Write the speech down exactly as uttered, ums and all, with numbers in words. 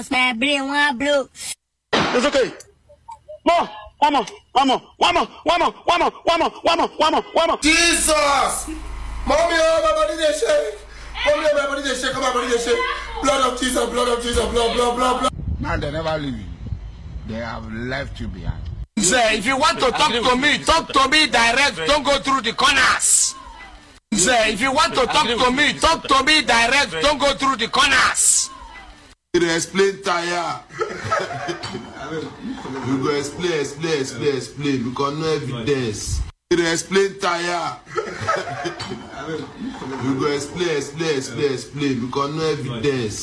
My brain one blow. It's okay. More, one more, one more, one more, one more, one more, one more, one more, one more, one more. Jesus! Mommy, oh, my body they shake. Mommy, oh, my body they shake. My body they shake. Blood of Jesus, blood of Jesus, blood, blood, blood, blood. Now they never leave you. They have left you behind. Sir, if you want to talk to me, talk to me direct. Don't go through the corners. Sir, if you want to talk to me, talk to me direct. Don't go through the corners. You explain tire. You go explain, explain, explain, explain. Because no evidence. You explain tire. You go explain, explain, explain, explain. Because no evidence.